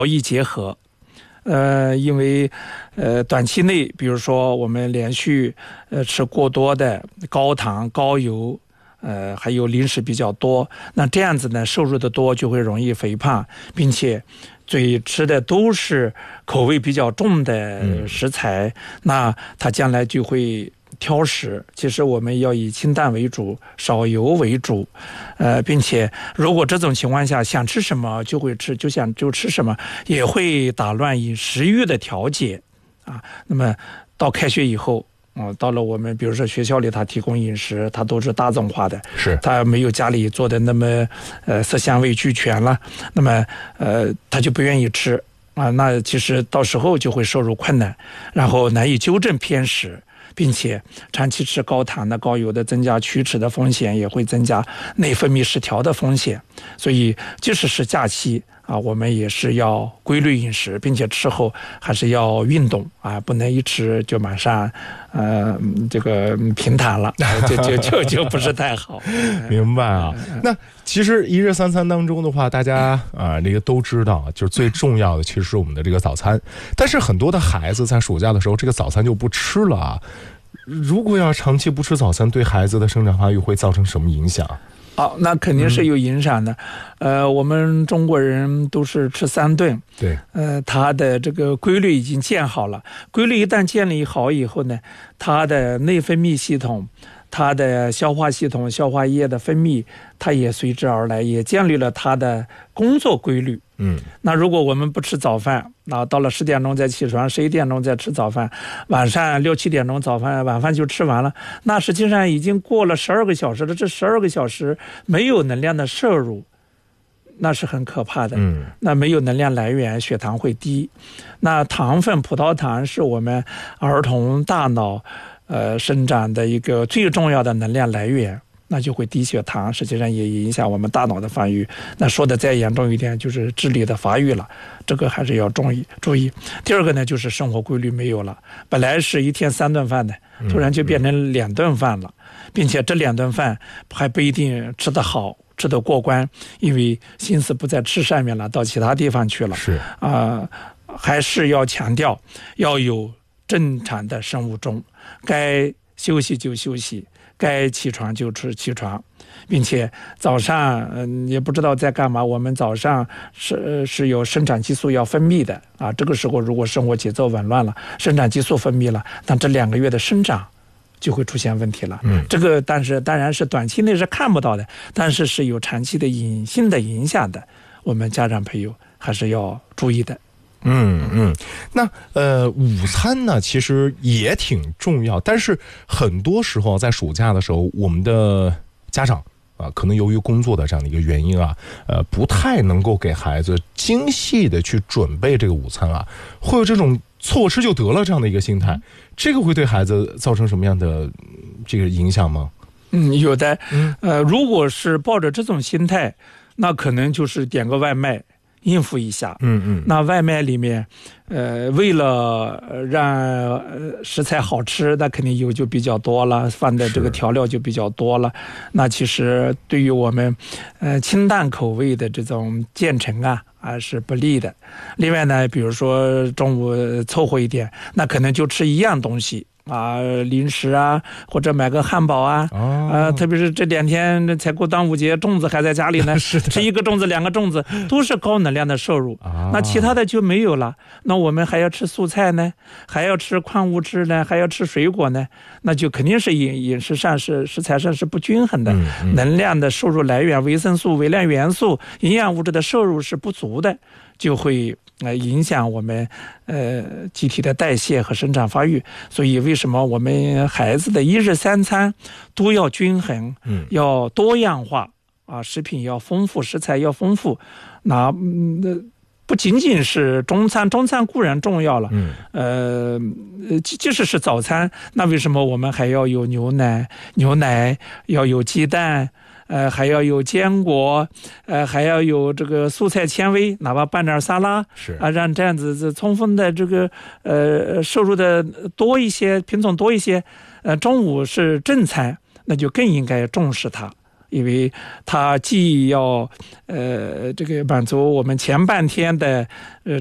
易结合。因为短期内比如说我们连续吃过多的高糖高油还有零食比较多，那这样子呢摄入的多就会容易肥胖，并且嘴吃的都是口味比较重的食材，那它将来就会挑食。其实我们要以清淡为主，少油为主，并且如果这种情况下想吃什么就会吃，就吃什么，也会打乱饮食欲的调节啊。那么到开学以后，到了我们比如说学校里，他提供饮食，他都是大众化的， 是他没有家里做的那么色香味俱全了，那么他就不愿意吃啊，那其实到时候就会摄入困难，然后难以纠正偏食，并且长期吃高糖的高油的，增加龋齿的风险，也会增加内分泌失调的风险。所以即使是假期啊，我们也是要规律饮食，并且吃后还是要运动啊，不能一吃就马上这个平坦了，就不是太好。 明白啊。那其实一日三餐当中的话，大家这个都知道，就是最重要的其实是我们的这个早餐。但是很多的孩子在暑假的时候，这个早餐就不吃了啊。如果要长期不吃早餐，对孩子的生长发育会造成什么影响？ 那肯定是有影响的。我们中国人都是吃3顿， 对， 他的这个规律已经建好了。规律一旦建立好以后呢，他的内分泌系统，他的消化系统、消化液的分泌，它也随之而来，也建立了他的工作规律。那如果我们不吃早饭，那到了10点钟再起床，11点钟再吃早饭，晚上6、7点钟晚饭就吃完了，那实际上已经过了12个小时了。这12个小时没有能量的摄入，那是很可怕的。那没有能量来源，血糖会低。那糖分，葡萄糖是我们儿童大脑生长的一个最重要的能量来源，那就会低血糖，实际上也影响我们大脑的发育。那说的再严重一点，就是智力的发育了，这个还是要注意。第二个呢，就是生活规律没有了，本来是一天3顿饭的，突然就变成2顿饭了，并且这2顿饭还不一定吃得好，吃得过关，因为心思不在吃上面了，到其他地方去了。 是还是要强调要有正常的生物钟，该休息就休息，该起床就起床，并且早上也不知道在干嘛，我们早上是有生长激素要分泌的啊。这个时候如果生活节奏紊乱了，生长激素分泌了，那这2个月的生长就会出现问题了。这个当然是短期内是看不到的，但是是有长期的隐性的影响的，我们家长朋友还是要注意的。 那午餐呢其实也挺重要，但是很多时候在暑假的时候，我们的家长可能由于工作的这样的一个原因不太能够给孩子精细的去准备这个午餐会有这种错吃就得了这样的一个心态，这个会对孩子造成什么样的这个影响吗？ 有的。如果是抱着这种心态，那可能就是点个外卖应付一下。那外卖里面为了让食材好吃，那肯定油就比较多了，放的这个调料就比较多了，那其实对于我们清淡口味的这种建成是不利的。另外呢，比如说中午凑合一点，那可能就吃一样东西零食或者买个汉堡特别是这2天才过端午节，粽子还在家里呢吃1个粽子2个粽子都是高能量的摄入那其他的就没有了。那我们还要吃蔬菜呢，还要吃矿物质呢，还要吃水果呢，那就肯定是饮食上食材上是不均衡的，能量的摄入来源，维生素、微量元素、营养物质的摄入是不足的，就会影响我们机体的代谢和生长发育。所以为什么我们孩子的一日3餐都要均衡，要多样化食品要丰富，食材要丰富。那不仅仅是中餐固然重要了，即使是早餐，那为什么我们还要有牛奶要有鸡蛋，还要有坚果，还要有这个蔬菜纤维，哪怕拌点沙拉，让这样子充分的这个摄入的多一些，品种多一些。中午是正餐，那就更应该重视它， 因为它既要这个满足我们前半天的